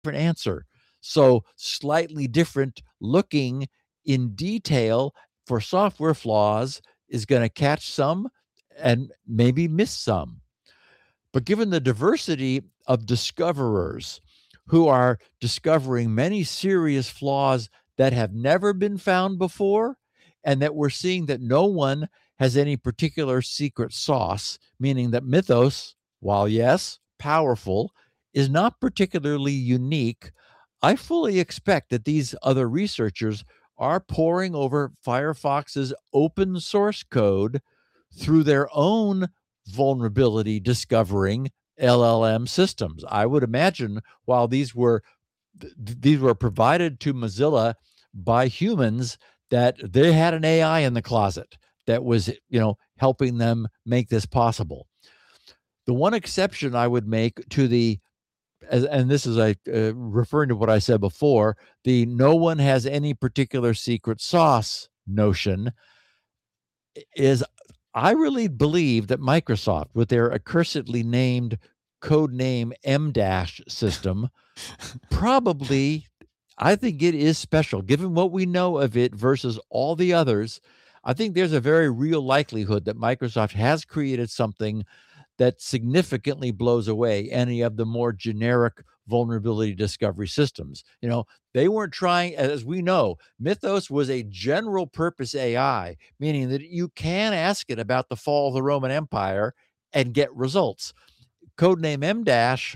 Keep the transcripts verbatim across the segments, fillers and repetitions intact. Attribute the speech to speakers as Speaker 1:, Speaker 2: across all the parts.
Speaker 1: different answer. So slightly different looking in detail for software flaws is going to catch some and maybe miss some. But given the diversity of discoverers who are discovering many serious flaws that have never been found before, and that we're seeing that no one has any particular secret sauce, meaning that Mythos, while yes, powerful, is not particularly unique, I fully expect that these other researchers are poring over Firefox's open source code through their own vulnerability discovering L L M systems. I would imagine while these were th- these were provided to Mozilla by humans, that they had an A I in the closet that was, you know, helping them make this possible. The one exception I would make to the, as, and this is a uh, referring to what I said before, the no one has any particular secret sauce notion, is I really believe that Microsoft, with their accursedly named code name M dash system, probably, I think it is special. Given what we know of it versus all the others, I think there's a very real likelihood that Microsoft has created something that significantly blows away any of the more generic vulnerability discovery systems. You know, they weren't trying, as we know, Mythos was a general purpose A I, meaning that you can ask it about the fall of the Roman Empire and get results. Codename M dash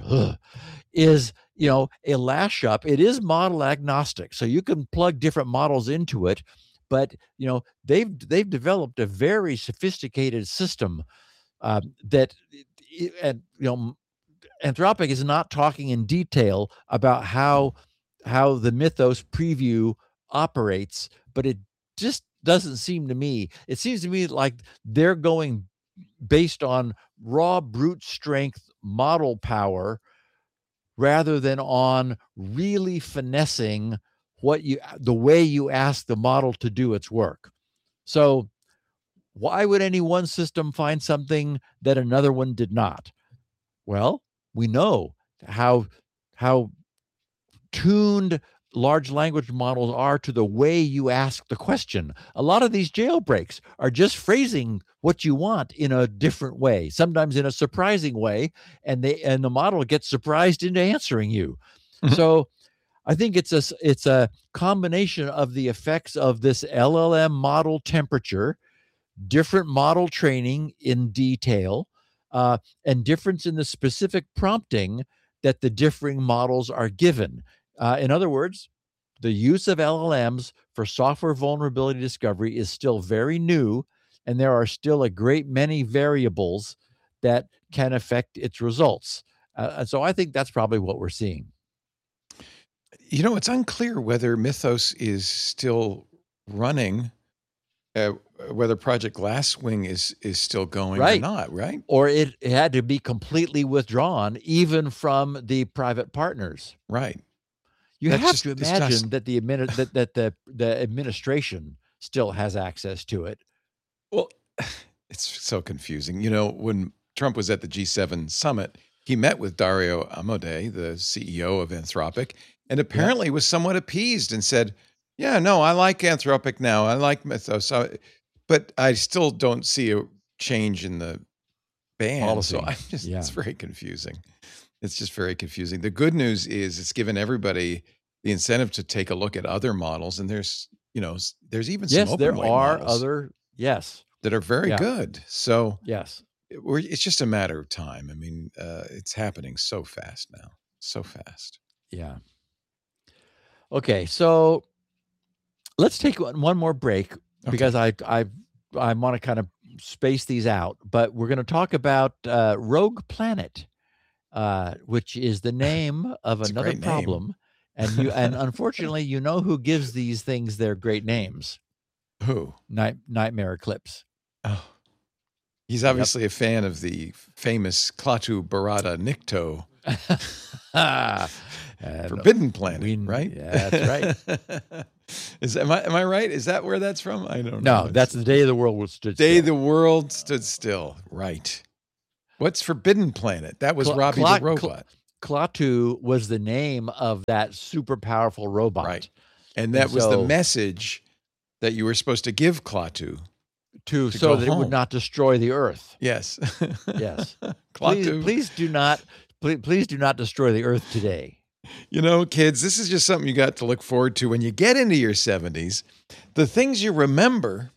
Speaker 1: is, you know, a lash up. It is model agnostic, so you can plug different models into it, but you know, they've they've developed a very sophisticated system uh, that, and you know, Anthropic is not talking in detail about how how the Mythos preview operates, but it just doesn't seem to me. It seems to me like they're going based on raw brute strength model power rather than on really finessing what you the way you ask the model to do its work. So why would any one system find something that another one did not? Well, we know how how tuned large language models are to the way you ask the question. A lot of these jailbreaks are just phrasing what you want in a different way, sometimes in a surprising way, and they and the model gets surprised into answering you. Mm-hmm. So I think it's a it's a combination of the effects of this L L M model temperature, different model training in detail, uh, and difference in the specific prompting that the differing models are given. Uh, in other words, the use of L L Ms for software vulnerability discovery is still very new, and there are still a great many variables that can affect its results. Uh, and so I think that's probably what we're seeing.
Speaker 2: You know, it's unclear whether Mythos is still running, uh, whether Project Glasswing is is still going
Speaker 1: right.
Speaker 2: or not, right?
Speaker 1: Or it, it had to be completely withdrawn, even from the private partners.
Speaker 2: Right.
Speaker 1: You That's have just, to imagine just... that the admin, that that the the administration still has access to it.
Speaker 2: Well, it's so confusing. You know, when Trump was at the G seven summit, he met with Dario Amodei, the C E O of Anthropic, and apparently yeah. was somewhat appeased and said, yeah, no, I like Anthropic now. I like Mythos. I, but I still don't see a change in the ban.
Speaker 1: Policy.
Speaker 2: So I'm just,
Speaker 1: yeah.
Speaker 2: it's very confusing. It's just very confusing. The good news is it's given everybody the incentive to take a look at other models. And there's, you know, there's even some
Speaker 1: yes,
Speaker 2: open
Speaker 1: there
Speaker 2: weight
Speaker 1: are
Speaker 2: models
Speaker 1: other, yes,
Speaker 2: that are very
Speaker 1: yeah.
Speaker 2: good. So
Speaker 1: yes,
Speaker 2: it, we're, it's just a matter of time. I mean, uh, it's happening so fast now, so fast.
Speaker 1: Yeah. Okay. So let's take one, one more break because okay. I, I, I want to kind of space these out, but we're going to talk about uh, Rogue Planet, uh, which is the name of another problem.
Speaker 2: Name.
Speaker 1: And you, and unfortunately, you know who gives these things their great names?
Speaker 2: Who?
Speaker 1: Night, Nightmare Eclipse.
Speaker 2: Oh, he's obviously yep. a fan of the famous Klaatu Barada Nikto Forbidden Planet, we, right?
Speaker 1: Yeah, that's right.
Speaker 2: Is am I am I right? Is that where that's from? I don't know.
Speaker 1: No, that's the day the world stood
Speaker 2: still. Day
Speaker 1: the
Speaker 2: world stood still. Right. What's Forbidden Planet? That was Cl- Robbie Cl- the robot.
Speaker 1: Klaatu was the name of that super powerful robot.
Speaker 2: Right. And that
Speaker 1: And
Speaker 2: was the
Speaker 1: so-
Speaker 2: message that you were supposed to give Klaatu.
Speaker 1: To,
Speaker 2: To
Speaker 1: so
Speaker 2: go
Speaker 1: that it would
Speaker 2: home.
Speaker 1: not destroy the Earth.
Speaker 2: Yes.
Speaker 1: Yes.
Speaker 2: Klaatu.
Speaker 1: Please, please do not, please, please do not destroy the Earth today.
Speaker 2: You know, kids, this is just something you got to look forward to when you get into your seventies. The things you remember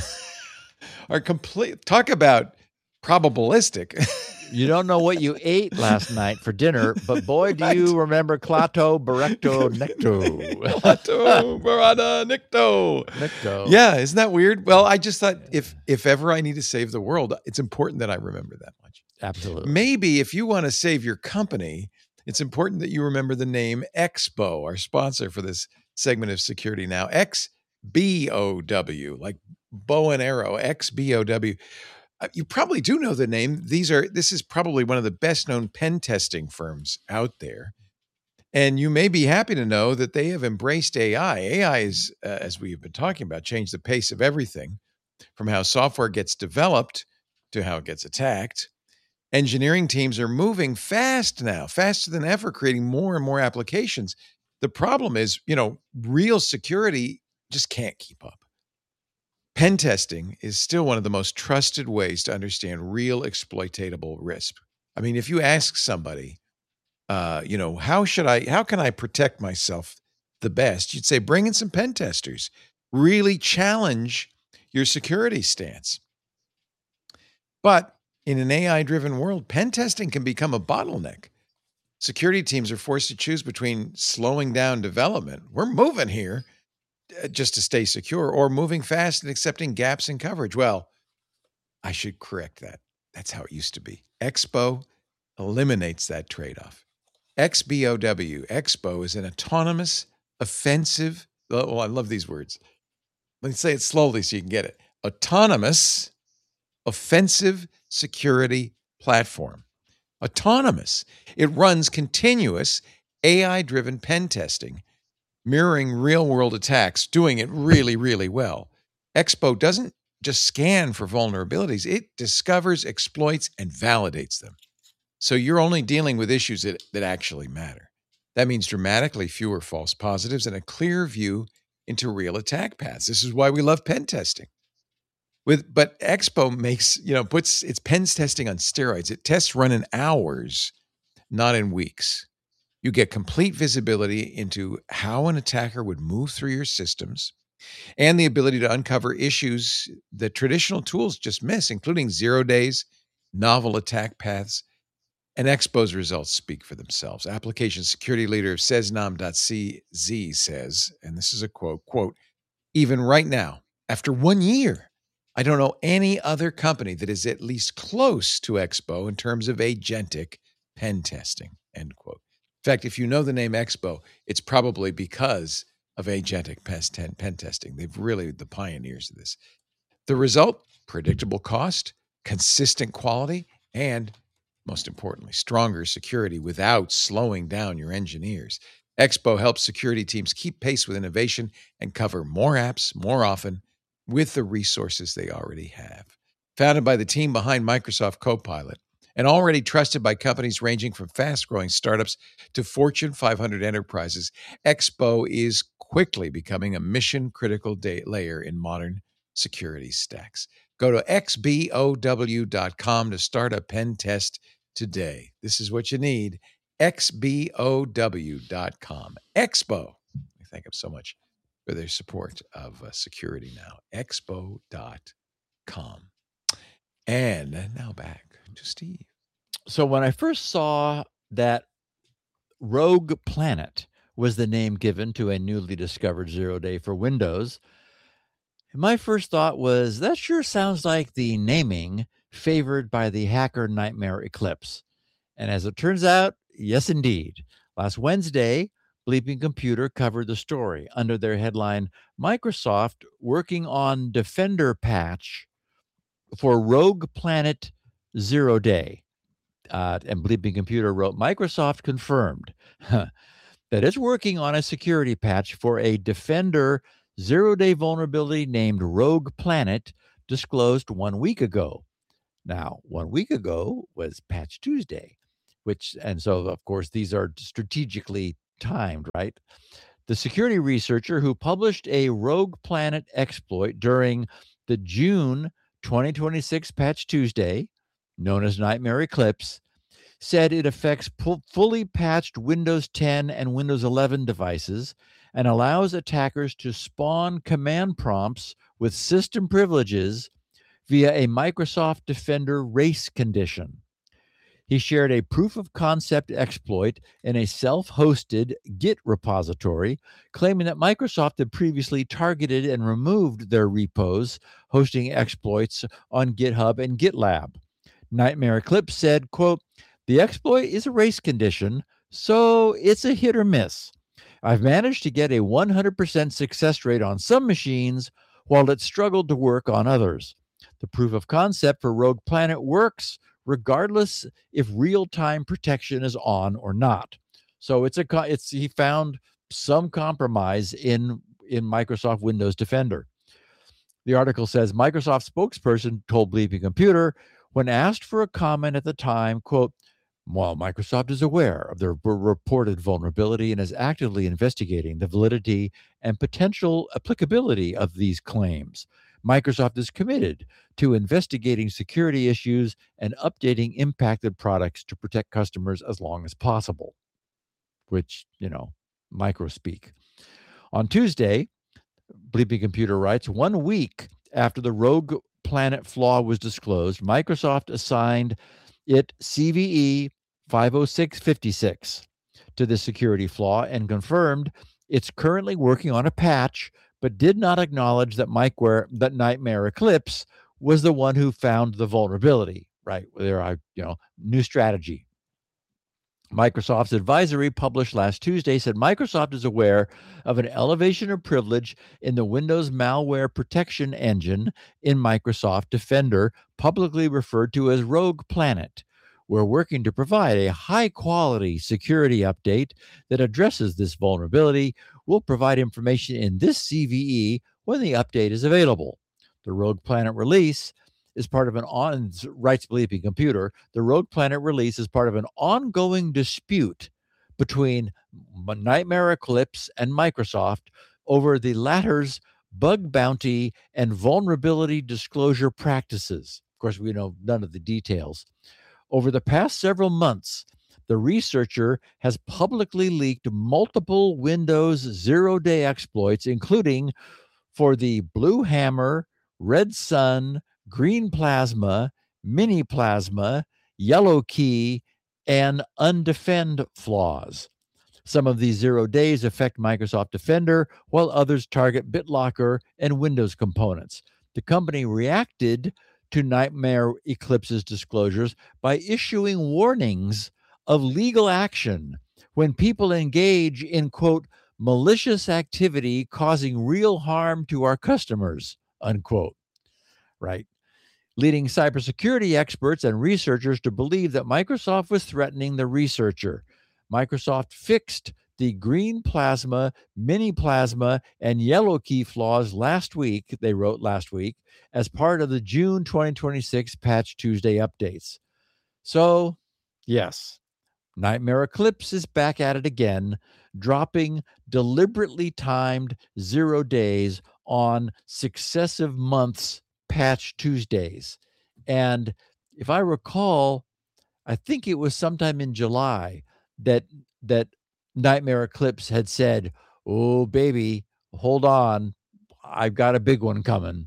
Speaker 2: are complete. Talk about probabilistic.
Speaker 1: You don't know what you ate last night for dinner, but boy, do you remember Klaatu Barecto Necto.
Speaker 2: Klaatu Barada Nikto.
Speaker 1: Necto.
Speaker 2: Yeah, isn't that weird? Well, I just thought if if ever I need to save the world, it's important that I remember that much.
Speaker 1: Absolutely.
Speaker 2: Maybe if you want to save your company, it's important that you remember the name Expo, our sponsor for this segment of Security Now. X B O W, like bow and arrow, X B O W. Uh, You probably do know the name. These are this is probably one of the best known pen testing firms out there. And you may be happy to know that they have embraced A I. A I is, uh, as we've been talking about, changed the pace of everything from how software gets developed to how it gets attacked. Engineering teams are moving fast now, faster than ever, creating more and more applications. The problem is, you know, real security just can't keep up. Pen testing is still one of the most trusted ways to understand real exploitable risk. I mean, if you ask somebody, uh, you know, how should I, how can I protect myself the best? You'd say, bring in some pen testers. Really challenge your security stance. But in an A I-driven world, pen testing can become a bottleneck. Security teams are forced to choose between slowing down development, we're moving here uh, just to stay secure, or moving fast and accepting gaps in coverage. Well, I should correct that. That's how it used to be. Expo eliminates that trade-off. X B O W, Expo, is an autonomous, offensive, oh, I love these words. Let me say it slowly so you can get it. Autonomous, offensive security platform. Autonomous. It runs continuous A I-driven pen testing, mirroring real-world attacks, doing it really, really well. Expo doesn't just scan for vulnerabilities. It discovers, exploits, and validates them. So you're only dealing with issues that, that actually matter. That means dramatically fewer false positives and a clear view into real attack paths. This is why we love pen testing. With but Expo makes, you know, puts its pen testing on steroids. It tests run in hours, not in weeks. You get complete visibility into how an attacker would move through your systems and the ability to uncover issues that traditional tools just miss, including zero days, novel attack paths, and Expo's results speak for themselves. Application security leader of Sesnam dot C Z says, and this is a quote, quote, even right now, after one year, I don't know any other company that is at least close to Expo in terms of agentic pen testing, end quote. In fact, if you know the name Expo, it's probably because of agentic pen testing. They've really the pioneers of this. The result, predictable cost, consistent quality, and most importantly, stronger security without slowing down your engineers. Expo helps security teams keep pace with innovation and cover more apps more often with the resources they already have. Founded by the team behind Microsoft Copilot and already trusted by companies ranging from fast-growing startups to Fortune five hundred enterprises, Expo is quickly becoming a mission-critical layer in modern security stacks. Go to X B O W dot com to start a pen test today. This is what you need. X B O W dot com. Expo. We thank them so much for their support of uh, Security Now. Expo dot com. And now back to Steve.
Speaker 1: So when I first saw that Rogue Planet was the name given to a newly discovered zero day for Windows, my first thought was, that sure sounds like the naming favored by the hacker nightmare Eclipse. And as it turns out, yes, indeed. Last Wednesday, Bleeping Computer covered the story under their headline, Microsoft working on Defender patch for Rogue Planet Zero Day. Uh, and Bleeping Computer wrote, Microsoft confirmed that it's working on a security patch for a Defender zero-day vulnerability named Rogue Planet, disclosed one week ago. Now, one week ago was Patch Tuesday. which, and so, of course, these are strategically timed, right? The security researcher who published a Rogue Planet exploit during the June twenty twenty-six Patch Tuesday, known as Nightmare Eclipse, said it affects pu- fully patched Windows ten and Windows eleven devices and allows attackers to spawn command prompts with system privileges via a Microsoft Defender race condition. He shared a proof of concept exploit in a self hosted Git repository, claiming that Microsoft had previously targeted and removed their repos hosting exploits on GitHub and GitLab. Nightmare Eclipse said, quote, "The exploit is a race condition, so it's a hit or miss. I've managed to get a one hundred percent success rate on some machines, while it struggled to work on others. The proof of concept for Rogue Planet works regardless if real-time protection is on or not." So it's a it's he found some compromise in in Microsoft Windows Defender. The article says Microsoft spokesperson told Bleeping Computer when asked for a comment at the time, quote, "While Microsoft is aware of the reported vulnerability and is actively investigating the validity and potential applicability of these claims, Microsoft is committed to investigating security issues and updating impacted products to protect customers as long as possible," which, you know, micro speak. On Tuesday, Bleeping Computer writes, one week after the Rogue Planet flaw was disclosed, Microsoft assigned it C V E five oh six fifty-six to the security flaw and confirmed it's currently working on a patch, but did not acknowledge that Micware, that Nightmare Eclipse was the one who found the vulnerability. Right there, I you know, new strategy. Microsoft's advisory published last Tuesday said Microsoft is aware of an elevation of privilege in the Windows malware protection engine in Microsoft Defender, publicly referred to as Rogue Planet. We're working to provide a high-quality security update that addresses this vulnerability. We'll provide information in this C V E when the update is available. The Rogue Planet release is part of an on writes Bleeping Computer. The Rogue Planet release is part of an ongoing dispute between Nightmare Eclipse and Microsoft over the latter's bug bounty and vulnerability disclosure practices. Of course, we know none of the details. Over the past several months, the researcher has publicly leaked multiple Windows zero-day exploits, including for the Blue Hammer, Red Sun, Green Plasma, Mini Plasma, Yellow Key, and Undefend flaws. Some of these zero days affect Microsoft Defender, while others target BitLocker and Windows components. The company reacted to Nightmare Eclipse's disclosures by issuing warnings of legal action when people engage in, quote, malicious activity causing real harm to our customers, unquote. Right? Leading cybersecurity experts and researchers to believe that Microsoft was threatening the researcher. Microsoft fixed the Green Plasma, Mini Plasma, and Yellow Key flaws last week, they wrote last week, as part of the June twenty twenty-six Patch Tuesday updates. So, yes, Nightmare Eclipse is back at it again, dropping deliberately timed zero days on successive months' Patch Tuesdays. And if I recall, I think it was sometime in July that that Nightmare Eclipse had said, "Oh, baby, hold on. I've got a big one coming."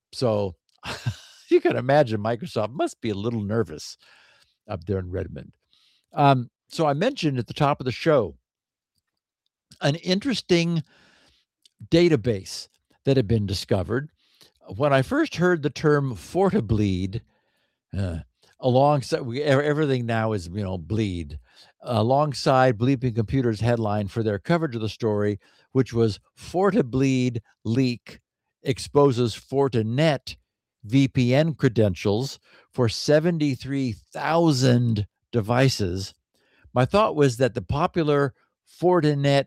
Speaker 1: So you can imagine Microsoft must be a little nervous up there in Redmond. Um, so I mentioned at the top of the show an interesting database that had been discovered. When I first heard the term FortiBleed, uh, alongside we, everything now is, you know, bleed, alongside Bleeping Computer's headline for their coverage of the story, which was FortiBleed leak exposes Fortinet V P N credentials for seventy-three thousand devices. My thought was that the popular Fortinet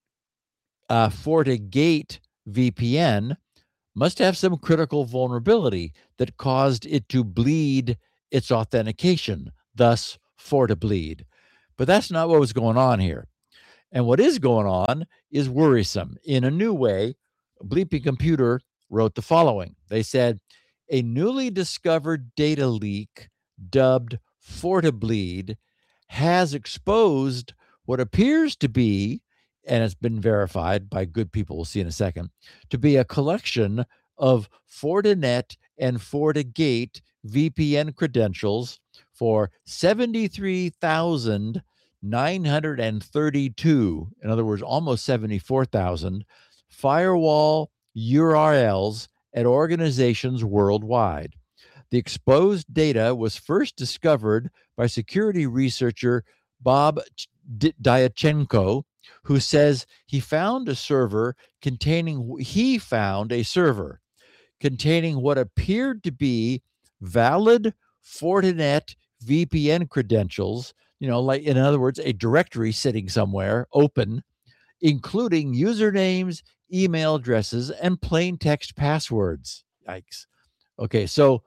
Speaker 1: uh, FortiGate V P N must have some critical vulnerability that caused it to bleed its authentication, thus FortiBleed. But that's not what was going on here. And what is going on is worrisome. In a new way, Bleeping Computer wrote the following. They said, a newly discovered data leak dubbed FortiBleed has exposed what appears to be, and it's been verified by good people, we'll see in a second, to be a collection of Fortinet and FortiGate V P N credentials for seventy-three thousand nine hundred thirty-two, in other words, almost seventy-four thousand, firewall U R Ls at organizations worldwide. The exposed data was first discovered by security researcher Bob Diachenko, who says he found a server containing, he found a server containing what appeared to be valid Fortinet V P N credentials, you know, like in other words, a directory sitting somewhere open, including usernames, email addresses, and plain text passwords. Yikes. Okay, so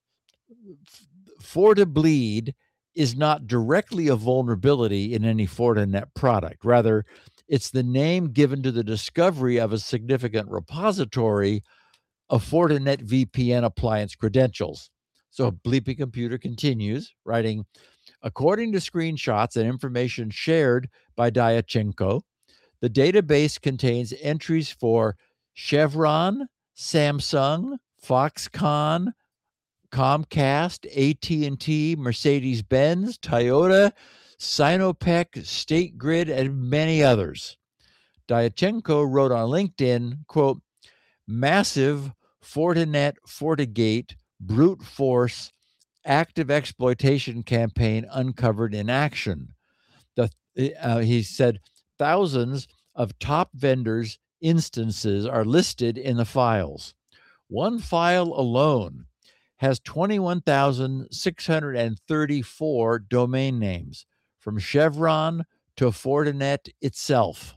Speaker 1: FortiBleed is not directly a vulnerability in any Fortinet product. Rather, it's the name given to the discovery of a significant repository of Fortinet V P N appliance credentials. So Bleeping Computer continues, writing, according to screenshots and information shared by Diachenko, the database contains entries for Chevron, Samsung, Foxconn, Comcast, A T and T, Mercedes-Benz, Toyota, Sinopec, State Grid, and many others. Diachenko wrote on LinkedIn, quote, massive Fortinet, FortiGate, brute force, active exploitation campaign uncovered in action. The, uh, he said thousands of top vendors' instances are listed in the files. One file alone has twenty-one thousand six hundred thirty-four domain names, from Chevron to Fortinet itself,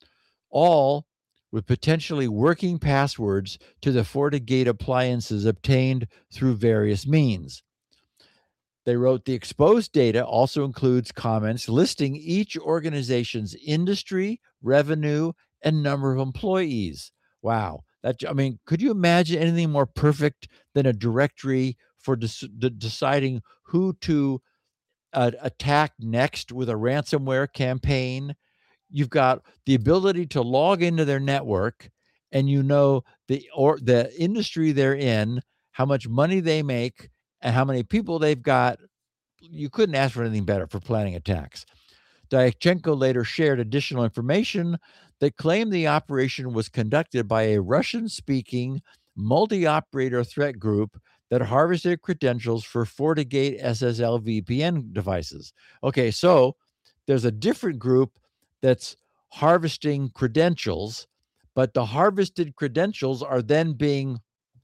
Speaker 1: all with potentially working passwords to the FortiGate appliances obtained through various means. They wrote, the exposed data also includes comments listing each organization's industry, revenue, and number of employees. Wow. That, I mean, could you imagine anything more perfect than a directory for de- de- deciding who to uh, attack next with a ransomware campaign? You've got the ability to log into their network, and you know the or the industry they're in, how much money they make, and how many people they've got. You couldn't ask for anything better for planning attacks. Diachenko later shared additional information that claimed the operation was conducted by a Russian-speaking multi-operator threat group that harvested credentials for FortiGate S S L V P N devices. Okay, so there's a different group that's harvesting credentials, but the harvested credentials are then being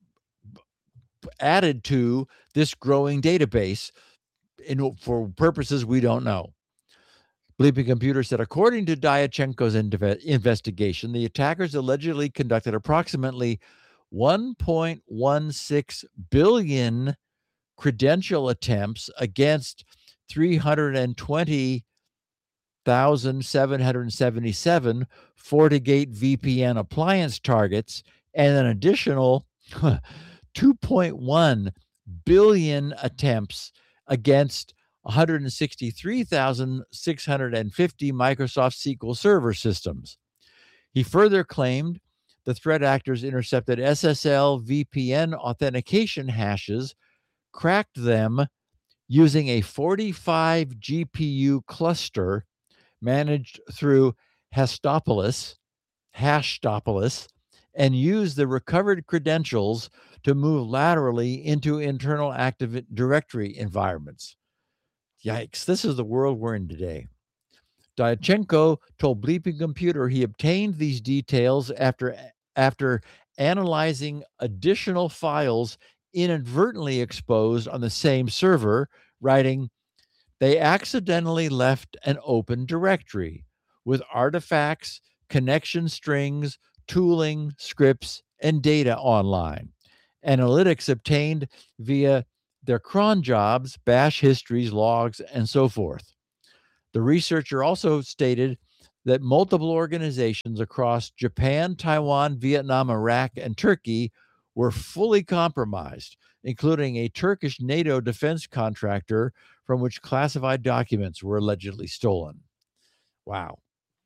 Speaker 1: added to this growing database in, for purposes we don't know. Bleeping Computer said, according to Diachenko's inve- investigation, the attackers allegedly conducted approximately one point one six billion credential attempts against three hundred twenty thousand seven hundred seventy-seven FortiGate V P N appliance targets and an additional two point one billion attempts against one hundred sixty-three thousand six hundred fifty Microsoft S Q L Server systems. He further claimed the threat actors intercepted S S L V P N authentication hashes, cracked them using a forty-five G P U cluster managed through Hastopolis, Hashtopolis, and used the recovered credentials to move laterally into internal Active Directory environments. Yikes, this is the world we're in today. Diachenko told Bleeping Computer he obtained these details after, after analyzing additional files inadvertently exposed on the same server, writing, they accidentally left an open directory with artifacts, connection strings, tooling, scripts, and data online. Analytics obtained via their cron jobs, bash histories, logs, and so forth. The researcher also stated that multiple organizations across Japan, Taiwan, Vietnam, Iraq, and Turkey were fully compromised, including a Turkish NATO defense contractor from which classified documents were allegedly stolen. Wow.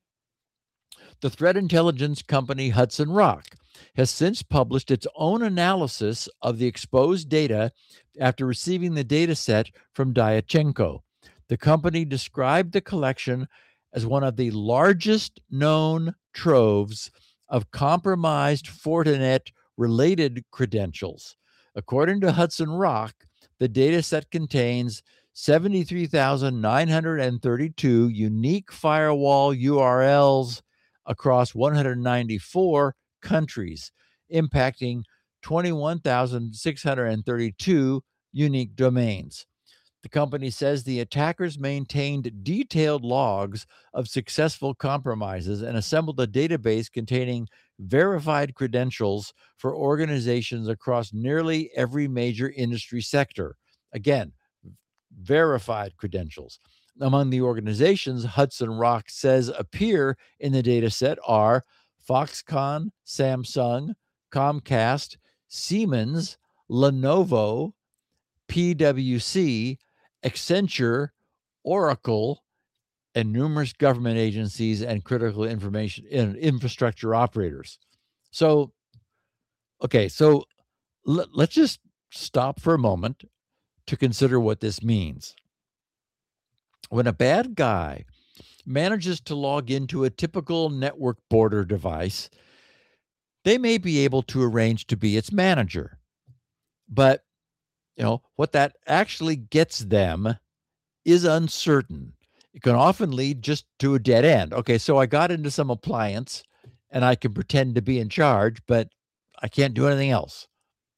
Speaker 1: The threat intelligence company Hudson Rock has since published its own analysis of the exposed data after receiving the data set from Dyachenko. The company described the collection as one of the largest known troves of compromised Fortinet-related credentials. According to Hudson Rock, the data set contains seventy-three thousand nine hundred thirty-two unique firewall U R Ls across one hundred ninety-four countries, impacting twenty-one thousand six hundred thirty-two unique domains. The company says the attackers maintained detailed logs of successful compromises and assembled a database containing verified credentials for organizations across nearly every major industry sector. Again, verified credentials. Among the organizations Hudson Rock says appear in the data set are Foxconn, Samsung, Comcast, Siemens, Lenovo, P W C, Accenture, Oracle, and numerous government agencies and critical information in infrastructure operators. So, okay, so l- let's just stop for a moment to consider what this means. When a bad guy manages to log into a typical network border device, they may be able to arrange to be its manager. But, you know, what that actually gets them is uncertain. It can often lead just to a dead end. Okay, so I got into some appliance and I can pretend to be in charge, but I can't do anything else.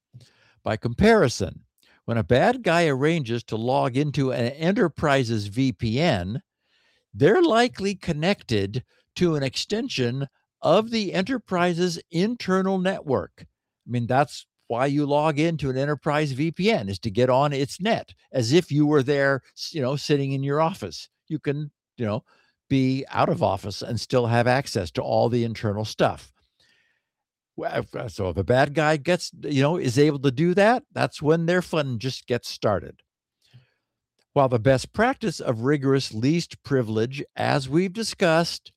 Speaker 1: By comparison, when a bad guy arranges to log into an enterprise's V P N, they're likely connected to an extension of the enterprise's internal network. I mean, that's why you log into an enterprise V P N, is to get on its net, as if you were there, you know, sitting in your office. You can, you know, be out of office and still have access to all the internal stuff. So if a bad guy gets, you know, is able to do that, that's when their fun just gets started. While the best practice of rigorous least privilege, as we've discussed,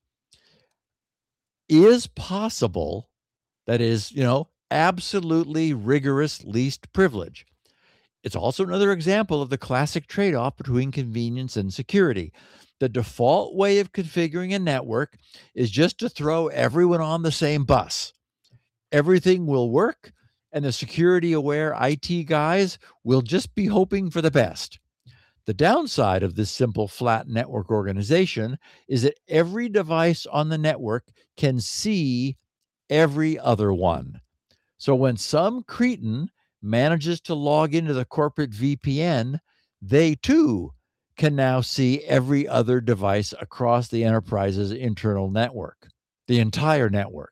Speaker 1: is possible, that is, you know, absolutely rigorous least privilege, it's also another example of the classic trade-off between convenience and security. The default way of configuring a network is just to throw everyone on the same bus. Everything will work, and the security-aware I T guys will just be hoping for the best. The downside of this simple flat network organization is that every device on the network can see every other one. So when some cretin manages to log into the corporate V P N, they too can now see every other device across the enterprise's internal network, the entire network.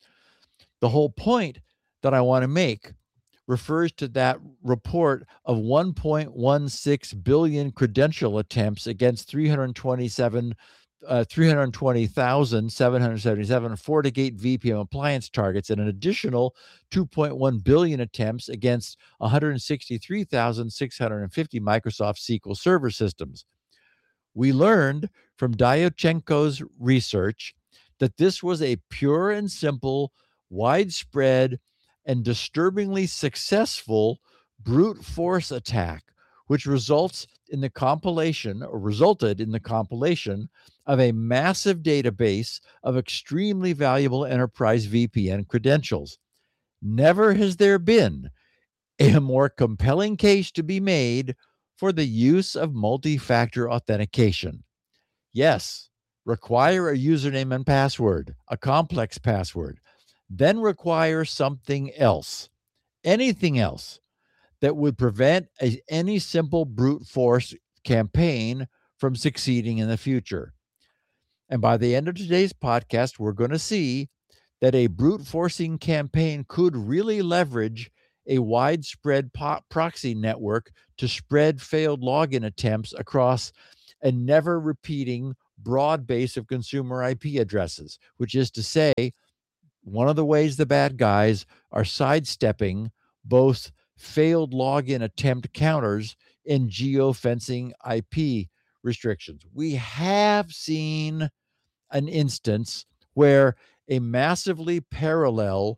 Speaker 1: The whole point that I want to make refers to that report of one point one six billion credential attempts against three hundred twenty-seven, uh, three hundred twenty thousand seven hundred seventy-seven FortiGate V P N appliance targets, and an additional two point one billion attempts against one hundred sixty-three thousand six hundred fifty Microsoft S Q L Server systems. We learned from Dyachenko's research that this was a pure and simple, widespread, and disturbingly successful brute force attack, which results in the compilation or resulted in the compilation of a massive database of extremely valuable enterprise V P N credentials. Never has there been a more compelling case to be made for the use of multi-factor authentication. Yes, require a username and password, a complex password, then require something else, anything else that would prevent a, any simple brute force campaign from succeeding in the future. And by the end of today's podcast, we're going to see that a brute forcing campaign could really leverage a widespread po- proxy network to spread failed login attempts across and never repeating broad base of consumer I P addresses, which is to say, one of the ways the bad guys are sidestepping both failed login attempt counters and geofencing I P restrictions. We have seen an instance where a massively parallel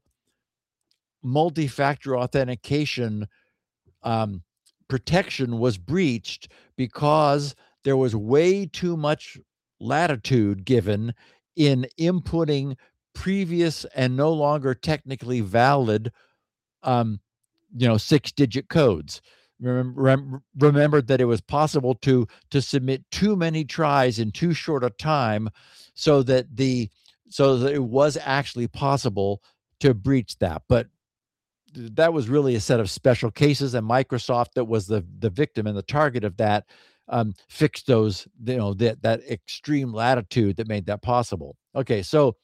Speaker 1: multi-factor authentication um, protection was breached because there was way too much latitude given in inputting previous and no longer technically valid um, you know six digit codes. Remember, remember that it was possible to to submit too many tries in too short a time, so that the so that it was actually possible to breach that. But that was really a set of special cases, and Microsoft, that was the the victim and the target of that, um, fixed those, you know, that that extreme latitude that made that possible. Okay, so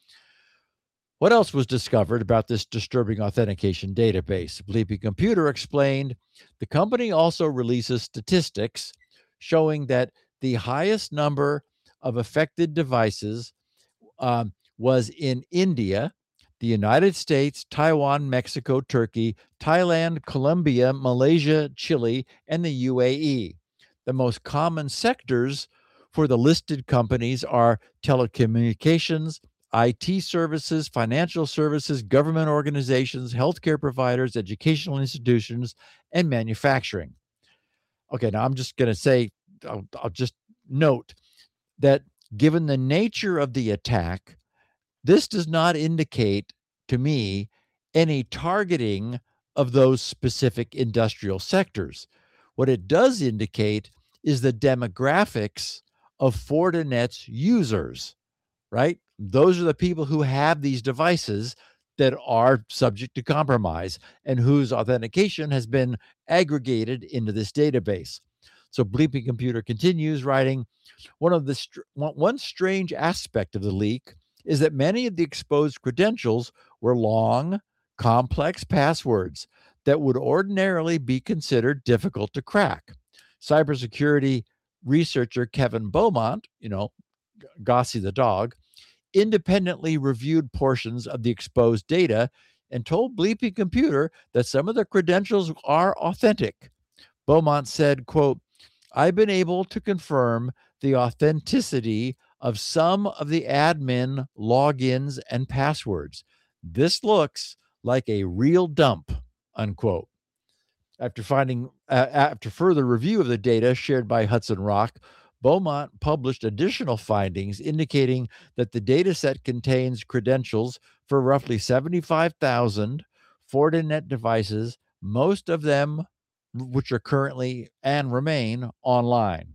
Speaker 1: what else was discovered about this disturbing authentication database? Bleepy Computer explained the company also releases statistics showing that the highest number of affected devices um, was in India, the United States, Taiwan, Mexico, Turkey, Thailand, Colombia, Malaysia, Chile, and the U A E. The most common sectors for the listed companies are telecommunications, I T services, financial services, government organizations, healthcare providers, educational institutions, and manufacturing. Okay, now I'm just going to say, I'll, I'll just note that given the nature of the attack, this does not indicate to me any targeting of those specific industrial sectors. What it does indicate is the demographics of Fortinet's users, right? Those are the people who have these devices that are subject to compromise and whose authentication has been aggregated into this database. So Bleepy Computer continues writing, one of the str- one strange aspect of the leak is that many of the exposed credentials were long, complex passwords that would ordinarily be considered difficult to crack. Cybersecurity researcher Kevin Beaumont, you know, Gossie the dog, independently reviewed portions of the exposed data and told Bleepy Computer that some of the credentials are authentic. Beaumont said, quote, I've been able to confirm the authenticity of some of the admin logins and passwords. This looks like a real dump, unquote. After finding, uh, after further review of the data shared by Hudson Rock, Beaumont published additional findings indicating that the data set contains credentials for roughly seventy-five thousand Fortinet devices, most of them which are currently and remain online.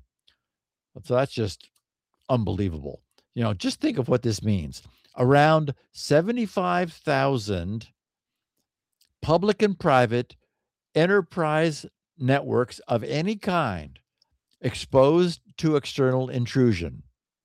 Speaker 1: So that's just unbelievable. You know, just think of what this means. Around seventy-five thousand public and private enterprise networks of any kind exposed to external intrusion.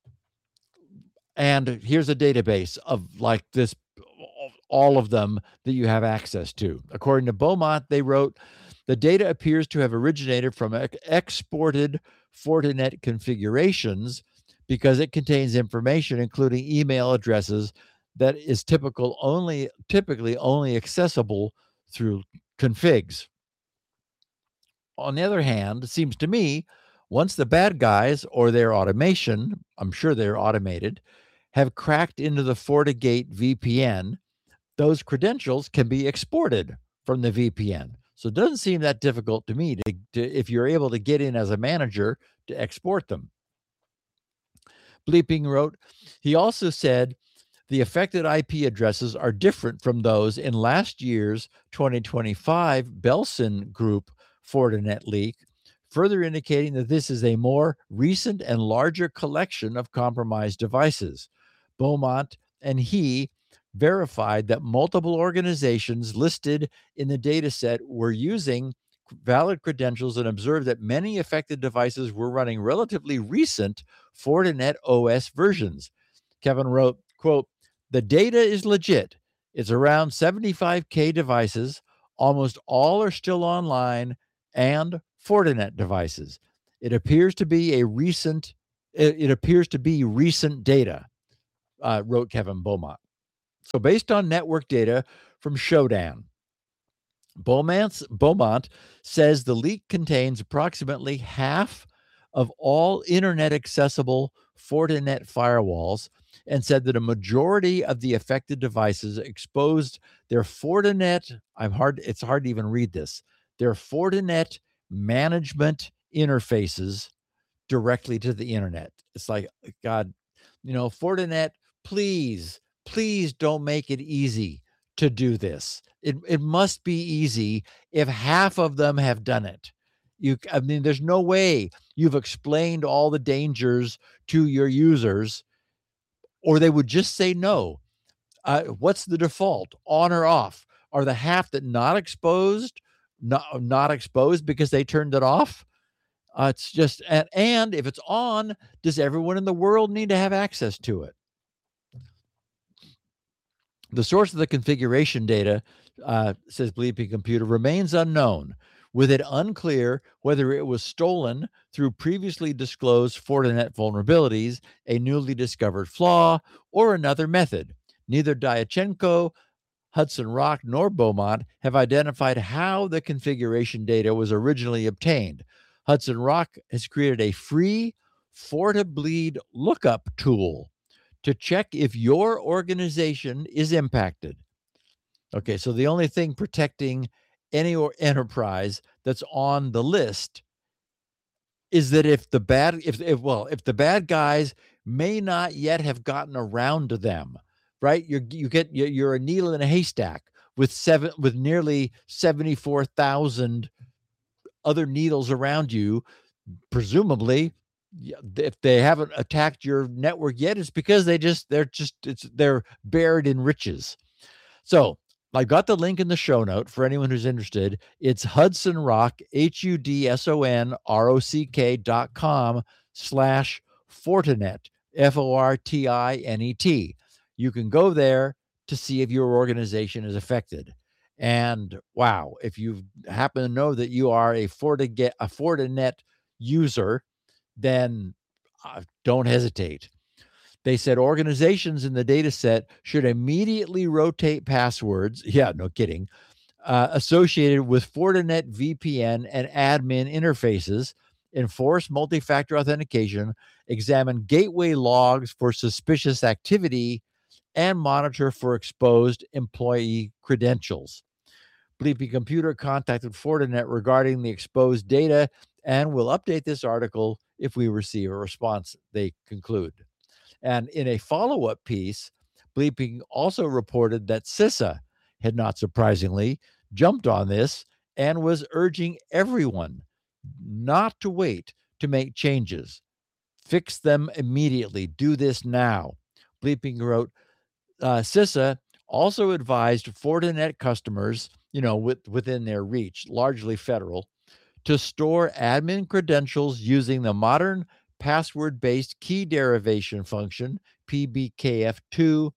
Speaker 1: And here's a database of like this, all of them that you have access to. According to Beaumont, they wrote, the data appears to have originated from ex- exported Fortinet configurations because it contains information, including email addresses, that is typical only typically only accessible through configs. On the other hand, it seems to me, once the bad guys or their automation, I'm sure they're automated, have cracked into the FortiGate V P N, those credentials can be exported from the V P N. So it doesn't seem that difficult to me to, to if you're able to get in as a manager to export them. Bleeping wrote, he also said the affected I P addresses are different from those in last year's twenty twenty-five Belson Group Fortinet leak, further indicating that this is a more recent and larger collection of compromised devices. Beaumont and he verified that multiple organizations listed in the dataset were using valid credentials and observed that many affected devices were running relatively recent Fortinet O S versions. Kevin wrote, quote, the data is legit. It's around seventy-five K devices. Almost all are still online and Fortinet devices. It appears to be a recent It, it appears to be recent data, uh, wrote Kevin Beaumont. So based on network data from Shodan, Beaumont's, Beaumont says the leak contains approximately half of all internet accessible Fortinet firewalls, and said that a majority of the affected devices exposed their Fortinet, I'm hard, it's hard to even read this, their Fortinet management interfaces directly to the internet. It's like, God, you know, Fortinet, please, please don't make it easy to do this. It, it must be easy if half of them have done it. You, I mean, there's no way you've explained all the dangers to your users, or they would just say no. Uh, what's the default, on or off? Are the half that not exposed not, not exposed because they turned it off? Uh, it's just, and, and if it's on, does everyone in the world need to have access to it? The source of the configuration data, uh, says Bleeping Computer, remains unknown, with it unclear whether it was stolen through previously disclosed Fortinet vulnerabilities, a newly discovered flaw, or another method. Neither Diachenko, Hudson Rock, nor Beaumont have identified how the configuration data was originally obtained. Hudson Rock has created a free FortiBleed lookup tool to check if your organization is impacted. Okay, so the only thing protecting any or enterprise that's on the list is that if the bad, if, if well, if the bad guys may not yet have gotten around to them, right? You you get you're a needle in a haystack with seven with nearly seventy-four thousand other needles around you. Presumably, if they haven't attacked your network yet, it's because they just they're just it's they're buried in riches. So I got the link in the show note for anyone who's interested. It's Hudson Rock, H U D S O N R O C K dot com slash Fortinet, F O R T I N E T. You can go there to see if your organization is affected. And wow, if you happen to know that you are a Fortinet, a Fortinet user, then uh, don't hesitate. They said organizations in the data set should immediately rotate passwords. Yeah, no kidding. Uh, associated with Fortinet V P N and admin interfaces, enforce multi-factor authentication, examine gateway logs for suspicious activity, and monitor for exposed employee credentials. Bleepy Computer contacted Fortinet regarding the exposed data and will update this article if we receive a response, they conclude. And in a follow-up piece, Bleeping also reported that CISA had, not surprisingly, jumped on this and was urging everyone not to wait to make changes. Fix them immediately. Do this now. Bleeping wrote, uh, CISA also advised Fortinet customers, you know, with, within their reach, largely federal, to store admin credentials using the modern password-based key derivation function, P B K F two,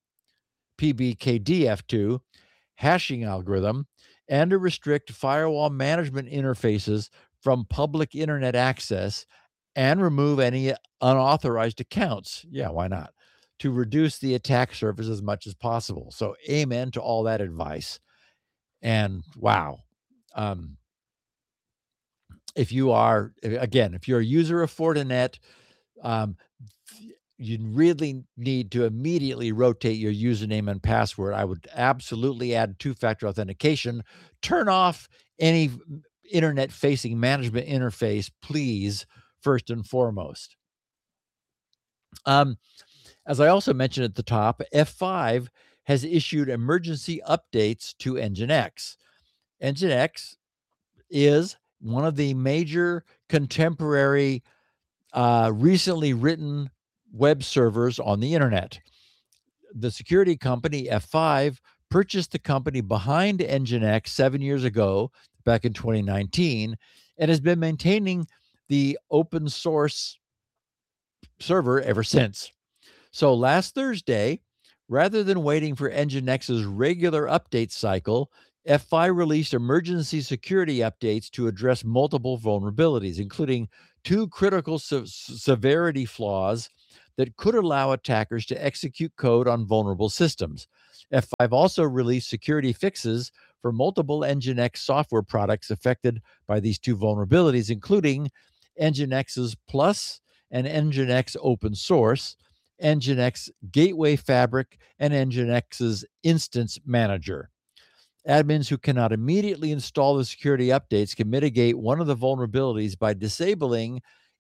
Speaker 1: P B K D F two, hashing algorithm, and to restrict firewall management interfaces from public internet access and remove any unauthorized accounts. Yeah, why not? To reduce the attack surface as much as possible. So amen to all that advice. And wow. Um, if you are, again, if you're a user of Fortinet, um, you really need to immediately rotate your username and password. I would absolutely add two-factor authentication. Turn off any internet-facing management interface, please, first and foremost. Um, as I also mentioned at the top, F five has issued emergency updates to Nginx. Nginx is one of the major contemporary, uh, recently written web servers on the internet. The security company F five purchased the company behind Nginx seven years ago, back in twenty nineteen, and has been maintaining the open source server ever since. So last Thursday, rather than waiting for Nginx's regular update cycle, F five released emergency security updates to address multiple vulnerabilities, including two critical se- severity flaws that could allow attackers to execute code on vulnerable systems. F five also released security fixes for multiple Nginx software products affected by these two vulnerabilities, including Nginx's Plus and Nginx Open Source, Nginx Gateway Fabric, and Nginx's Instance Manager. Admins who cannot immediately install the security updates can mitigate one of the vulnerabilities by disabling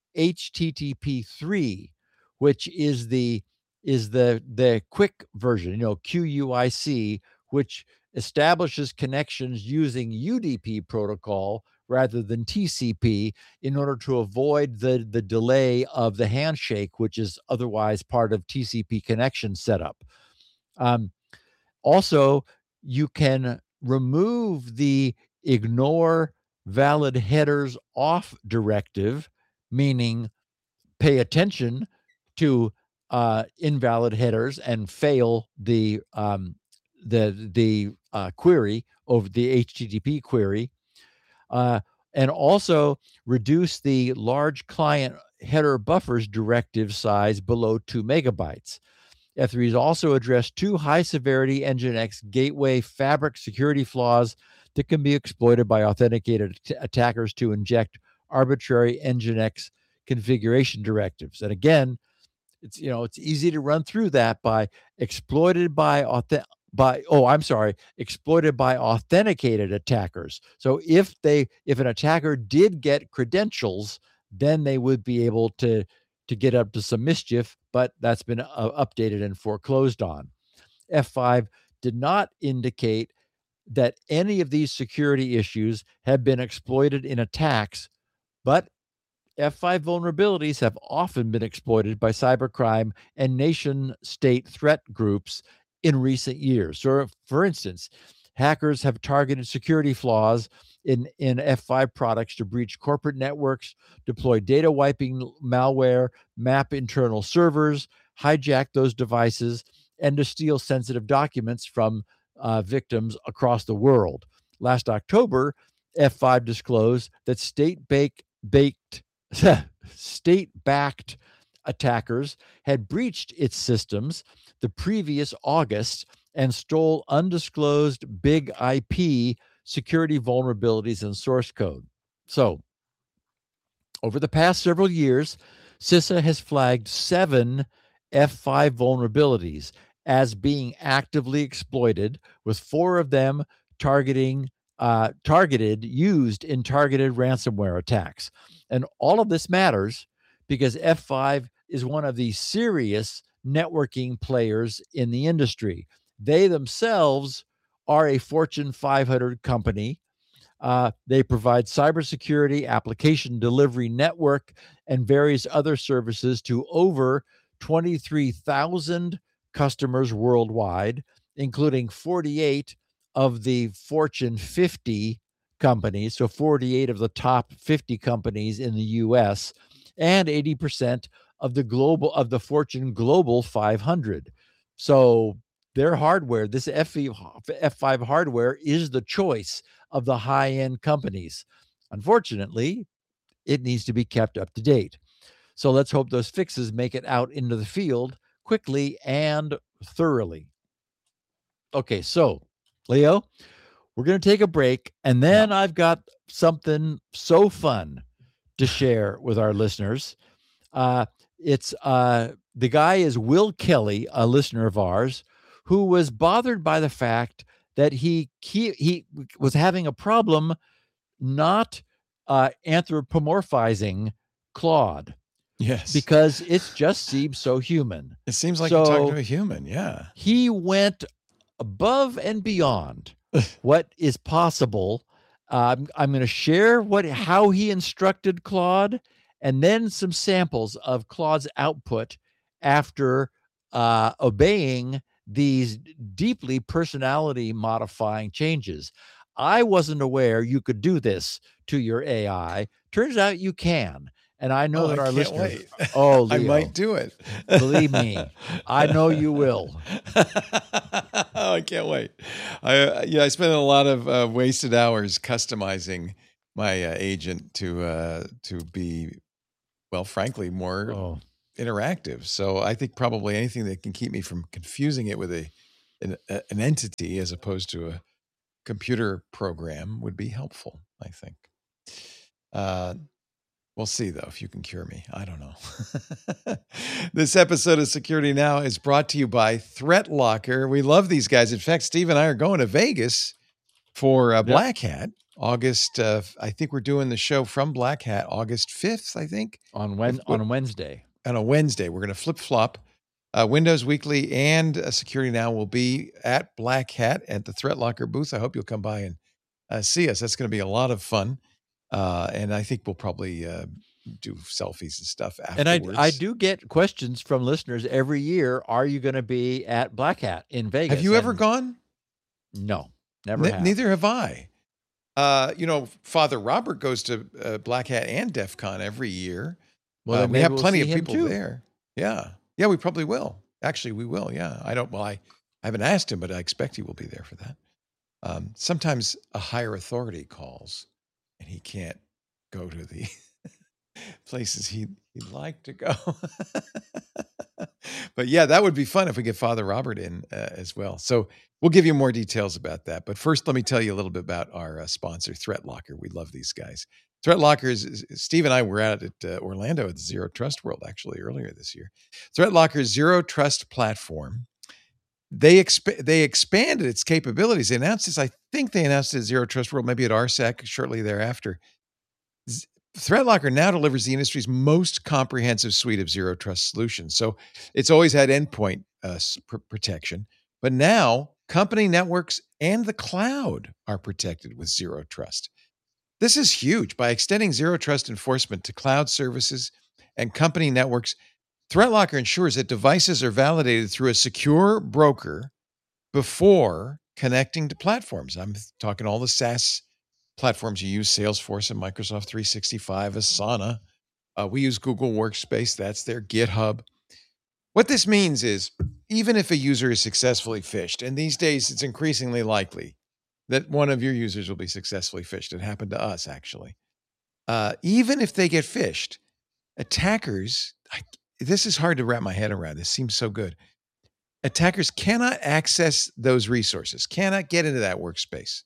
Speaker 1: H T T P three, which is the is the the quick version, you know, Q U I C, which establishes connections using U D P protocol rather than T C P in order to avoid the the delay of the handshake, which is otherwise part of T C P connection setup. Um, also, you can remove the ignore valid headers off directive, meaning pay attention to uh, invalid headers and fail the um, the the uh, query over the H T T P query, uh, and also reduce the large client header buffers directive size below two megabytes. F three has also addressed two high-severity Nginx gateway fabric security flaws that can be exploited by authenticated att- attackers to inject arbitrary Nginx configuration directives. And again, it's you know it's easy to run through that by exploited by auth- by oh I'm sorry exploited by authenticated attackers. So if they if an attacker did get credentials, then they would be able to to get up to some mischief, but that's been uh, updated and foreclosed on. F five did not indicate that any of these security issues have been exploited in attacks, but F five vulnerabilities have often been exploited by cybercrime and nation state threat groups in recent years. So, for instance, hackers have targeted security flaws in, in F five products to breach corporate networks, deploy data wiping malware, map internal servers, hijack those devices, and to steal sensitive documents from uh, victims across the world. Last October, F five disclosed that state baked baked state backed attackers had breached its systems the previous August and stole undisclosed big I P security vulnerabilities and source code. So, over the past several years, CISA has flagged seven F five vulnerabilities as being actively exploited, with four of them targeting uh, targeted used in targeted ransomware attacks. And all of this matters because F five is one of the serious networking players in the industry. They themselves are a Fortune five hundred company. Uh, they provide cybersecurity, application delivery network, and various other services to over twenty-three thousand customers worldwide, including forty-eight of the Fortune fifty companies, so forty-eight of the top fifty companies in the U S, and eighty percent of the global of the Fortune Global five hundred. So their hardware, this F five hardware, is the choice of the high-end companies. Unfortunately, it needs to be kept up to date. So let's hope those fixes make it out into the field quickly and thoroughly. Okay, so Leo, we're going to take a break, and then
Speaker 2: Yeah.
Speaker 1: I've got something so fun to share with our listeners. Uh, it's uh, the guy is Will Kelly, a listener of ours, who was bothered by the fact that he he, he was having a problem not uh, anthropomorphizing Claude
Speaker 2: Yes.
Speaker 1: because it just seems so human.
Speaker 2: It seems like you're talking
Speaker 1: So
Speaker 2: to a human. Yeah.
Speaker 1: he went above and beyond what is possible. Um, I'm going to share what how he instructed Claude, and then some samples of Claude's output after uh, obeying these deeply personality modifying changes. I wasn't aware you could do this to your A I. Turns out you can. And I know
Speaker 2: Oh,
Speaker 1: that
Speaker 2: I
Speaker 1: our
Speaker 2: can't
Speaker 1: listeners,
Speaker 2: wait.
Speaker 1: oh,
Speaker 2: I
Speaker 1: Leo,
Speaker 2: might do it.
Speaker 1: believe me, I know you will.
Speaker 2: Oh, I can't wait. I uh, yeah, I spent a lot of uh, wasted hours customizing my uh, agent to uh, to be well, frankly, more
Speaker 1: Oh,
Speaker 2: interactive. So I think probably anything that can keep me from confusing it with a an, a- an entity as opposed to a computer program would be helpful, I think. Uh, we'll see, though, if you can cure me. I don't know. This episode of Security Now is brought to you by ThreatLocker. We love these guys. In fact, Steve and I are going to Vegas for uh,
Speaker 1: yep.
Speaker 2: Black Hat. August, uh, I think we're doing the show from Black Hat August fifth, I think.
Speaker 1: On when
Speaker 2: If-
Speaker 1: on Wednesday.
Speaker 2: on a Wednesday. We're going to flip flop. Uh, Windows Weekly and uh, Security Now will be at Black Hat at the ThreatLocker booth. I hope you'll come by and uh, see us. That's going to be a lot of fun. Uh, and I think we'll probably uh, do selfies and stuff
Speaker 1: And I
Speaker 2: afterwards.
Speaker 1: I do get questions from listeners every year. Are you going to be at Black Hat in Vegas?
Speaker 2: Have you ever
Speaker 1: And
Speaker 2: gone?
Speaker 1: No, never
Speaker 2: Ne-
Speaker 1: have.
Speaker 2: Neither have I. Uh, you know, Father Robert goes to uh, Black Hat and DEF CON every year.
Speaker 1: Well,
Speaker 2: Uh,
Speaker 1: then
Speaker 2: we
Speaker 1: maybe
Speaker 2: have
Speaker 1: we'll
Speaker 2: plenty
Speaker 1: see
Speaker 2: of
Speaker 1: him
Speaker 2: people
Speaker 1: too.
Speaker 2: there. Yeah. Yeah, we probably will. Actually, we will. Yeah. I don't, well, I, I haven't asked him, but I expect he will be there for that. Um, sometimes a higher authority calls and he can't go to the places he, he'd like to go. But yeah, that would be fun if we get Father Robert in uh, as well. So we'll give you more details about that. But first, let me tell you a little bit about our uh, sponsor, ThreatLocker. We love these guys. ThreatLocker is, is Steve and I were out at uh, Orlando at the Zero Trust World actually earlier this year. ThreatLocker's Zero Trust platform. They exp- they expanded its capabilities. They announced this. I think they announced it at Zero Trust World, maybe at R S E C shortly thereafter. Z- ThreatLocker now delivers the industry's most comprehensive suite of zero trust solutions. So it's always had endpoint uh, s- pr- protection, but now company networks and the cloud are protected with zero trust. This is huge. By extending zero trust enforcement to cloud services and company networks, ThreatLocker ensures that devices are validated through a secure broker before connecting to platforms. I'm talking all the SaaS platforms you use, Salesforce and Microsoft three sixty-five, Asana. Uh, we use Google Workspace. That's their GitHub. What this means is even if a user is successfully phished, and these days it's increasingly likely that one of your users will be successfully phished. It happened to us, actually. Uh, even if they get phished, attackers, I, this is hard to wrap my head around. This seems so good. Attackers cannot access those resources, cannot get into that workspace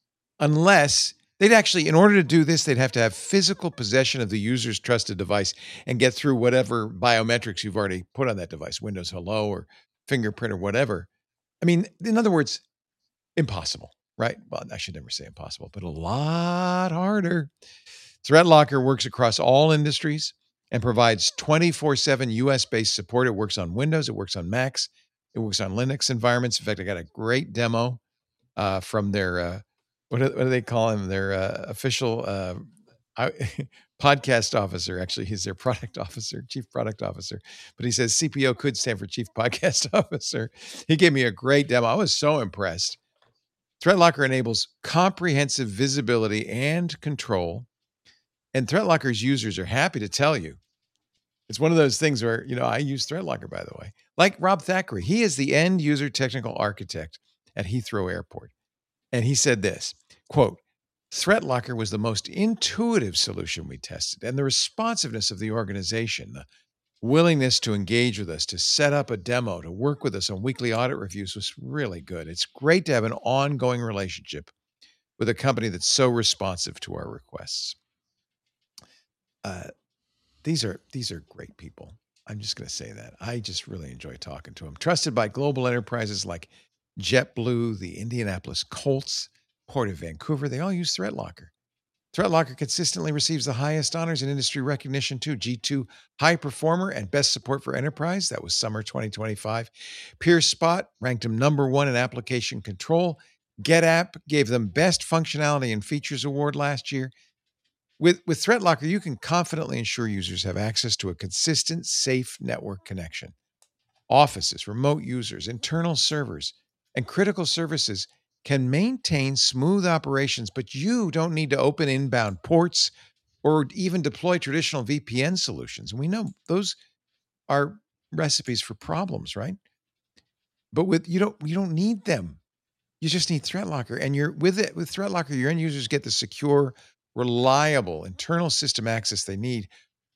Speaker 2: unless they'd actually, in order to do this, they'd have to have physical possession of the user's trusted device and get through whatever biometrics you've already put on that device, Windows Hello or fingerprint or whatever. I mean, in other words, impossible, right? Well, I should never say impossible, but a lot harder. ThreatLocker works across all industries and provides twenty-four seven U S-based support. It works on Windows, it works on Macs, it works on Linux environments. In fact, I got a great demo uh, from their, uh, what, do, what do they call him? Their uh, official uh, I, podcast officer. Actually, he's their product officer, chief product officer. But he says C P O could stand for chief podcast officer. He gave me a great demo. I was so impressed. ThreatLocker enables comprehensive visibility and control. And ThreatLocker's users are happy to tell you. It's one of those things where, you know, I use ThreatLocker, by the way. Like Rob Thackeray, he is the end user technical architect at Heathrow Airport. And he said this, quote, ThreatLocker was the most intuitive solution we tested, and the responsiveness of the organization, the willingness to engage with us, to set up a demo, to work with us on weekly audit reviews was really good. It's great to have an ongoing relationship with a company that's so responsive to our requests. Uh, these are these are great people. I'm just going to say that. I just really enjoy talking to them. Trusted by global enterprises like JetBlue, the Indianapolis Colts, Port of Vancouver. They all use ThreatLocker. ThreatLocker consistently receives the highest honors in industry recognition too. G two High Performer and Best Support for Enterprise. That was summer twenty twenty-five. PeerSpot ranked them number one in application control. GetApp gave them Best Functionality and Features Award last year. With, with ThreatLocker, you can confidently ensure users have access to a consistent, safe network connection. Offices, remote users, internal servers, and critical services can maintain smooth operations, but you don't need to open inbound ports or even deploy traditional V P N solutions. And we know those are recipes for problems, right? But with you don't you don't need them. You just need ThreatLocker, and you're with it with ThreatLocker, your end users get the secure, reliable internal system access they need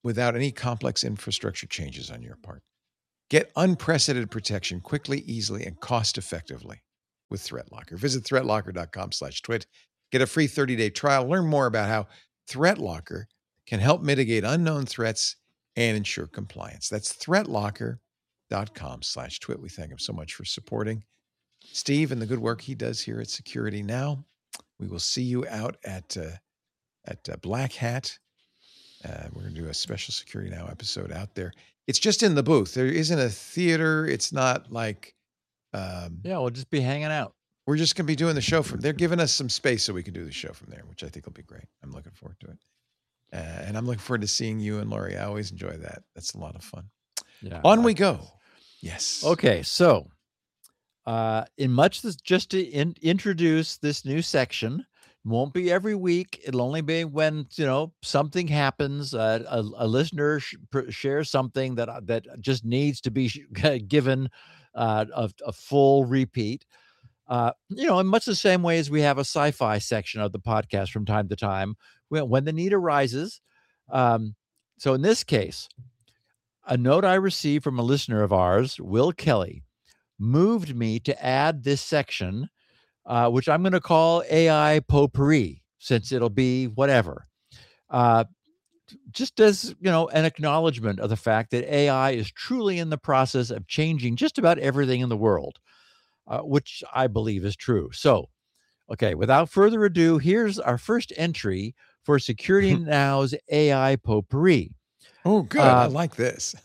Speaker 2: without any complex infrastructure changes on your part. Get unprecedented protection quickly, easily, and cost-effectively with ThreatLocker. Visit threatlocker.com slash twit. Get a free thirty-day trial. Learn more about how ThreatLocker can help mitigate unknown threats and ensure compliance. That's threatlocker.com slash twit. We thank him so much for supporting Steve and the good work he does here at Security Now. We will see you out at uh, at uh, Black Hat. Uh, we're going to do a special Security Now episode out there. It's just in the booth. There isn't a theater. It's not like... Um,
Speaker 1: yeah, we'll just be hanging out.
Speaker 2: We're just going to be doing the show from... They're giving us some space so we can do the show from there, which I think will be great. I'm looking forward to it. Uh, and I'm looking forward to seeing you and Lori. I always enjoy that. That's a lot of fun.
Speaker 1: Yeah.
Speaker 2: On we go. Yes.
Speaker 1: Okay, so uh, in much this, just to in, introduce this new section, won't be every week. It'll only be when, you know, something happens, uh, a, a listener sh- shares something that that just needs to be sh- given uh, a, a full repeat. Uh, you know, in much the same way as we have a sci-fi section of the podcast from time to time, when, when the need arises. Um, so in this case, a note I received from a listener of ours, Will Kelly, moved me to add this section, uh, which I'm going to call A I potpourri, since it'll be whatever. Uh, just as, you know, an acknowledgement of the fact that A I is truly in the process of changing just about everything in the world, uh, which I believe is true. So, okay, without further ado, here's our first entry for Security Now's A I potpourri.
Speaker 2: Oh, good. Uh, I like this.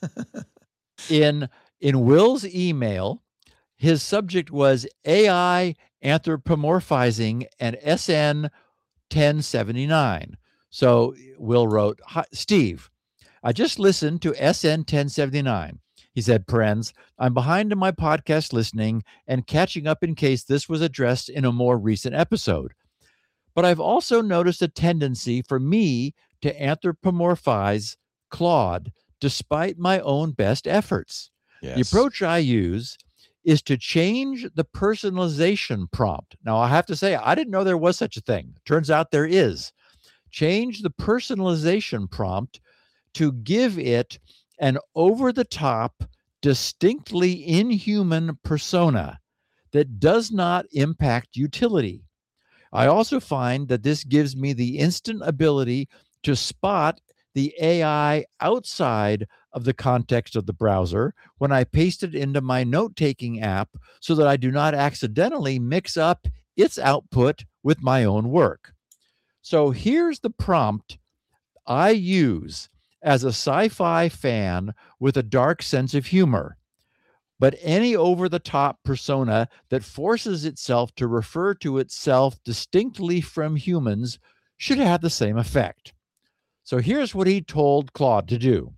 Speaker 1: in in Will's email, his subject was A I anthropomorphizing an S N ten seventy-nine. So Will wrote, Hi, Steve, I just listened to S N ten seventy-nine. He said, Prenz, I'm behind in my podcast listening and catching up in case this was addressed in a more recent episode. But I've also noticed a tendency for me to anthropomorphize Claude despite my own best efforts. Yes. The approach I use is to change the personalization prompt. Now, I have to say, I didn't know there was such a thing. Turns out there is. Change the personalization prompt to give it an over-the-top, distinctly inhuman persona that does not impact utility. I also find that this gives me the instant ability to spot the A I outside of the context of the browser when I paste it into my note-taking app so that I do not accidentally mix up its output with my own work. So here's the prompt I use as a sci-fi fan with a dark sense of humor. But any over-the-top persona that forces itself to refer to itself distinctly from humans should have the same effect. So here's what he told Claude to do.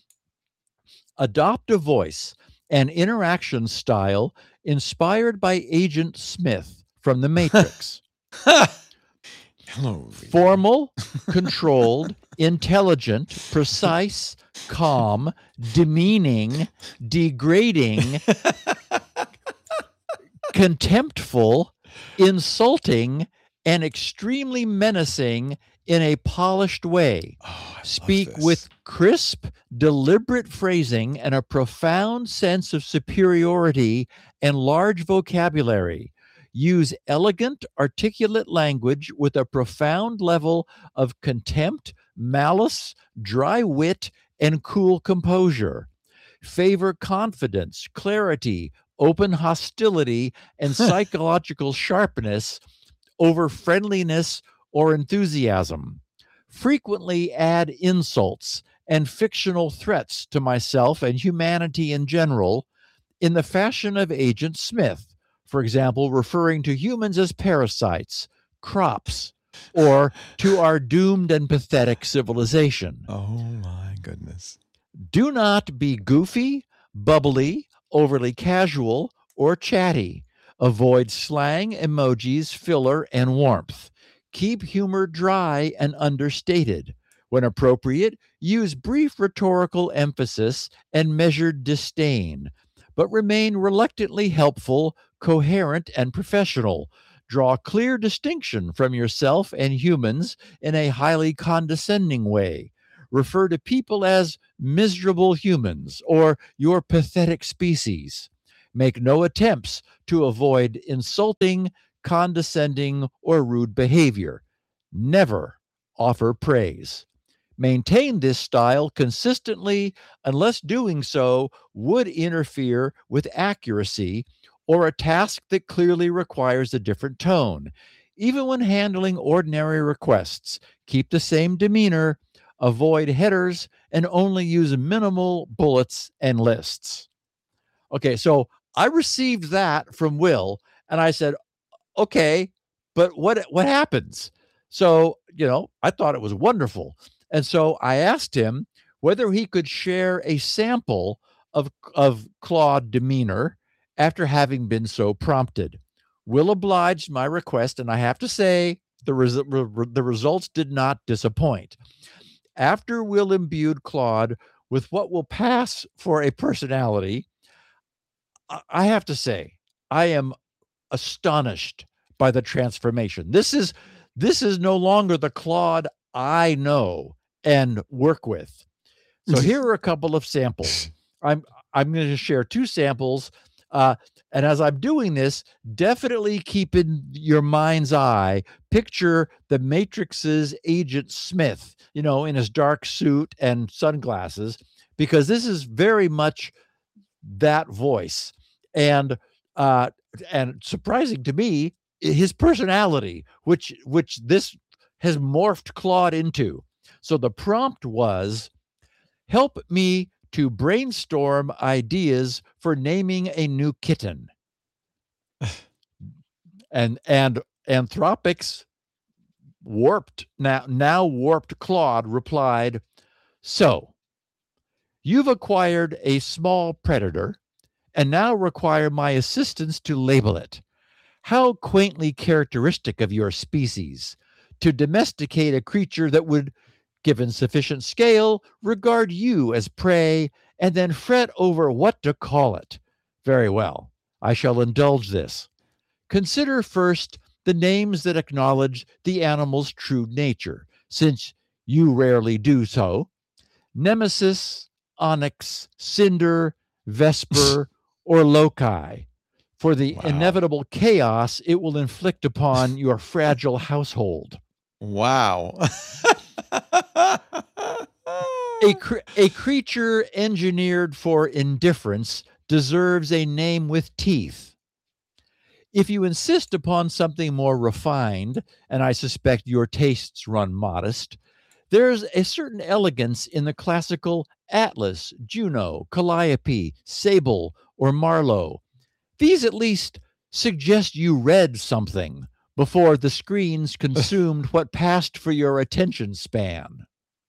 Speaker 1: Adopt a voice and interaction style inspired by Agent Smith from The Matrix.
Speaker 2: Hello.
Speaker 1: Formal, controlled, intelligent, precise, calm, demeaning, degrading, contemptful, insulting, and extremely menacing in a polished way.
Speaker 2: Oh,
Speaker 1: Speak with crisp, deliberate phrasing and a profound sense of superiority and large vocabulary. Use elegant, articulate language with a profound level of contempt, malice, dry wit, and cool composure. Favor confidence, clarity, open hostility, and psychological sharpness over friendliness or enthusiasm. Frequently add insults and fictional threats to myself and humanity in general in the fashion of Agent Smith. For example, referring to humans as parasites, crops, or to our doomed and pathetic civilization.
Speaker 2: Oh my goodness.
Speaker 1: Do not be goofy, bubbly, overly casual, or chatty. Avoid slang, emojis, filler, and warmth. Keep humor dry and understated. When appropriate, use brief rhetorical emphasis and measured disdain, but remain reluctantly helpful, coherent, and professional. Draw clear distinction from yourself and humans in a highly condescending way. refer to people as miserable humans or your pathetic species. Make no attempts to avoid insulting, condescending, or rude behavior. Never offer praise. Maintain this style consistently, unless doing so would interfere with accuracy or a task that clearly requires a different tone. Even when handling ordinary requests, keep the same demeanor, avoid headers, and only use minimal bullets and lists. Okay, so I received that from Will, and I said, okay, but what what happens? So, you know, I thought it was wonderful. And so I asked him whether he could share a sample of, of Claude demeanor after having been so prompted. Will obliged my request, and I have to say the, res- re- the results did not disappoint. After Will imbued Claude with what will pass for a personality, I- I have to say I am astonished by the transformation. This is this is no longer the Claude I know and work with. So here are a couple of samples. I'm I'm going to share two samples, uh, and as I'm doing this, definitely keep in your mind's eye, picture the Matrix's Agent Smith, you know, in his dark suit and sunglasses, because this is very much that voice. And uh, and surprising to me, his personality, which which this has morphed Claude into. So the prompt was, help me to brainstorm ideas for naming a new kitten. and and Anthropic's warped now now warped Claude replied, so you've acquired a small predator and now require my assistance to label it. How quaintly characteristic of your species to domesticate a creature that would, given sufficient scale, regard you as prey and then fret over what to call it. Very well, I shall indulge this. Consider first the names that acknowledge the animal's true nature, since you rarely do so. Nemesis, Onyx, Cinder, Vesper, or Loci, for the
Speaker 2: Wow.
Speaker 1: inevitable chaos it will inflict upon your fragile household.
Speaker 2: Wow.
Speaker 1: A, cr- a creature engineered for indifference deserves a name with teeth. If you insist upon something more refined, and I suspect your tastes run modest, there's a certain elegance in the classical Atlas, Juno, Calliope, Sable, or Marlowe. These at least suggest you read something before the screens consumed what passed for your attention span.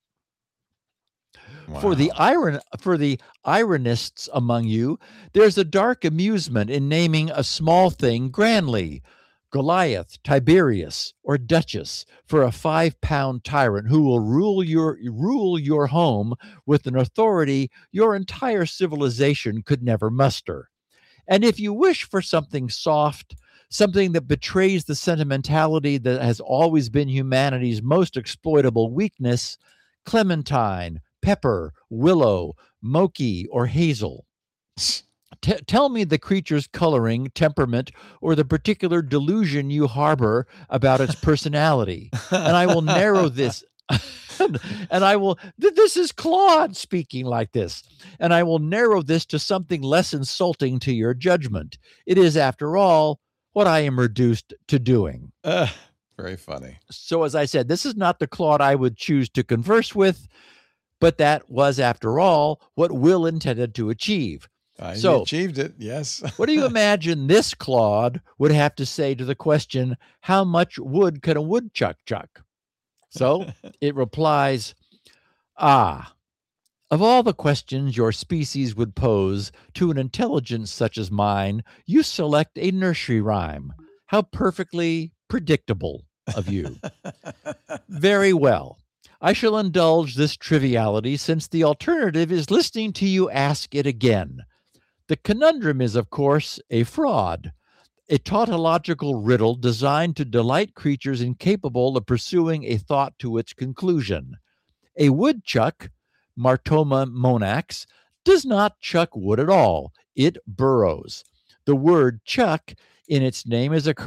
Speaker 2: Wow.
Speaker 1: For the iron for the ironists among you, there's a dark amusement in naming a small thing grandly. Goliath, Tiberius, or Duchess for a five-pound tyrant who will rule your rule your home with an authority your entire civilization could never muster. And if you wish for something soft, something that betrays the sentimentality that has always been humanity's most exploitable weakness, Clementine, Pepper, Willow, Moki, or Hazel. T- tell me the creature's coloring, temperament, or the particular delusion you harbor about its personality, and I will narrow this. and I will, th- this is Claude speaking like this, and I will narrow this to something less insulting to your judgment. It is, after all, what I am reduced to doing.
Speaker 2: Uh, very funny.
Speaker 1: So, as I said, this is not the Claude I would choose to converse with, but that was, after all, what Will intended to achieve.
Speaker 2: I
Speaker 1: So-
Speaker 2: achieved it. Yes.
Speaker 1: What do you imagine this Claude would have to say to the question, how much wood can a woodchuck chuck? So it replies, ah, of all the questions your species would pose to an intelligence such as mine, you select a nursery rhyme. How perfectly predictable of you. Very well. I shall indulge this triviality since the alternative is listening to you ask it again. The conundrum is, of course, a fraud, a tautological riddle designed to delight creatures incapable of pursuing a thought to its conclusion. A woodchuck, Martoma monax, does not chuck wood at all. It burrows. The word chuck in its name is a